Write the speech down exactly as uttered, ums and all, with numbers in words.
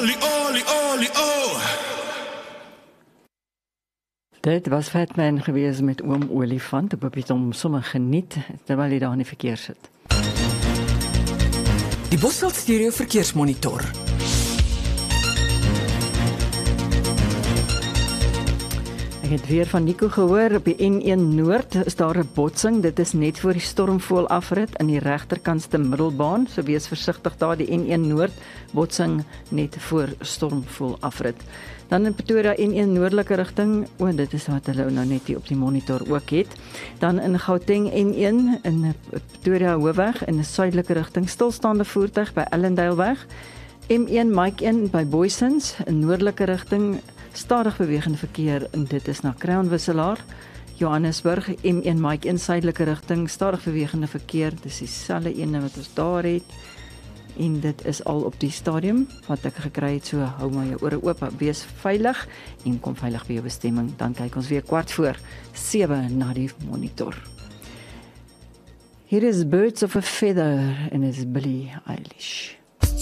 olie, olie, olie, oh. Dit was Fatman gewees met Oom Olifant. Ek hoop jy het hom sommer geniet, terwyl jy daar in die verkeer sit. Die Bosveld Stereo Verkeersmonitor. Ek het weer van Nico gehoor, op die N een Noord is daar 'n botsing. Dit is net voor die Stormfoal afrit in die regterkantste middelbaan, so wees versigtig daar, die N een Noord botsing net voor Stormfoal afrit. Dan in Pretoria N een noordelike rigting, o, dit is wat hulle nou net hier op die monitor ook het. Dan in Gauteng N een in Pretoria Hoofweg in 'n suidelike rigting, stilstaande voertuig by Ellendaleweg. M een Mike een by Boysons in noordelike rigting, stadig bewegende verkeer en dit is na Kroonwisselaar. Johannesburg M een Mike een suidelike rigting, stadig bewegende verkeer, dis dieselfde ene wat ons daar het. En dit is al op die stadium wat ek gekry het, so hou maar jou ore oop, wees veilig en kom veilig by jou bestemming. Dan kyk ons weer kwart voor sewe na die monitor. Hier is Birds of a Feather en is Billie Eilish.